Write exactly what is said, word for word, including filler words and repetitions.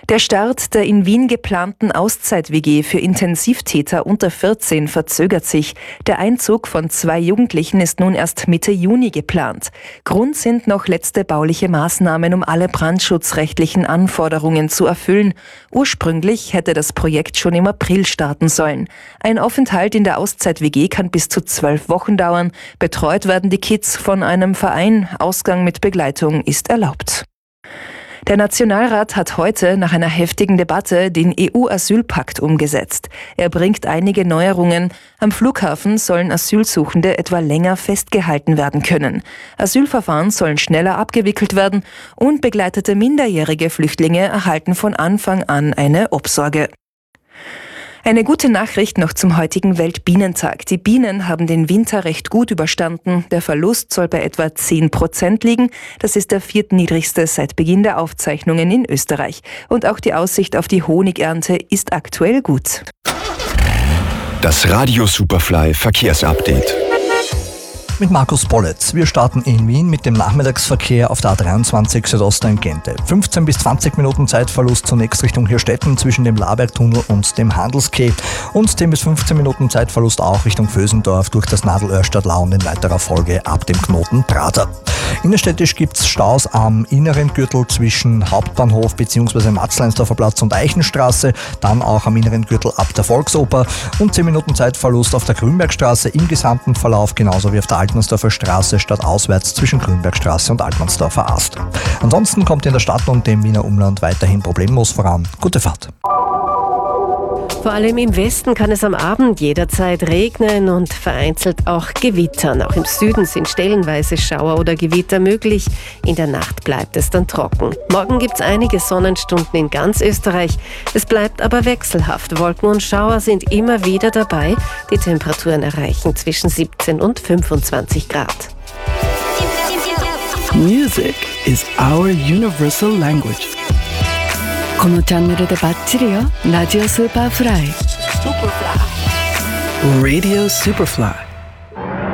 Der Start der in Wien geplanten Auszeit-W G für Intensivtäter unter vierzehn verzögert sich. Der Einzug von zwei Jugendlichen ist nun erst Mitte Juni geplant. Grund sind noch letzte bauliche Maßnahmen, um alle brandschutzrechtlichen Anforderungen zu erfüllen. Ursprünglich hätte das Projekt schon im April starten sollen. Ein Aufenthalt in der Auszeit-W G kann bis zu zwölf Wochen dauern. Betreut werden die Kids von einem Verein. Ausgang mit Begleitung ist erlaubt. Der Nationalrat hat heute nach einer heftigen Debatte den E U-Asylpakt umgesetzt. Er bringt einige Neuerungen. Am Flughafen sollen Asylsuchende etwa länger festgehalten werden können. Asylverfahren sollen schneller abgewickelt werden und begleitete minderjährige Flüchtlinge erhalten von Anfang an eine Obsorge. Eine gute Nachricht noch zum heutigen Weltbienentag. Die Bienen haben den Winter recht gut überstanden. Der Verlust soll bei etwa zehn Prozent liegen. Das ist der viertniedrigste seit Beginn der Aufzeichnungen in Österreich. Und auch die Aussicht auf die Honigernte ist aktuell gut. Das Radio Superfly Verkehrsupdate. Mit Markus Bolletz. Wir starten in Wien mit dem Nachmittagsverkehr auf der A dreiundzwanzig Südost-Tangente. fünfzehn bis zwanzig Minuten Zeitverlust zunächst Richtung Hirstetten zwischen dem Labergtunnel und dem Handelskeh und zehn bis fünfzehn Minuten Zeitverlust auch Richtung Vösendorf durch das Nadelöhr-Stadtlau und in weiterer Folge ab dem Knoten Prater. Innerstädtisch gibt's Staus am inneren Gürtel zwischen Hauptbahnhof bzw. Matzleinsdorfer Platz und Eichenstraße, dann auch am inneren Gürtel ab der Volksoper und zehn Minuten Zeitverlust auf der Grünbergstraße im gesamten Verlauf, genauso wie auf der Altmannsdorfer Straße stadtauswärts zwischen Grünbergstraße und Altmannsdorfer Ast. Ansonsten kommt in der Stadt und dem Wiener Umland weiterhin problemlos voran. Gute Fahrt. Vor allem im Westen kann es am Abend jederzeit regnen und vereinzelt auch gewittern. Auch im Süden sind stellenweise Schauer oder Gewitter möglich. In der Nacht bleibt es dann trocken. Morgen gibt es einige Sonnenstunden in ganz Österreich. Es bleibt aber wechselhaft. Wolken und Schauer sind immer wieder dabei. Die Temperaturen erreichen zwischen siebzehn und fünfundzwanzig Grad. Music is our universal language. このチャンネルでバッチリよ。ラジオスーパーフライ。Radio Superfly.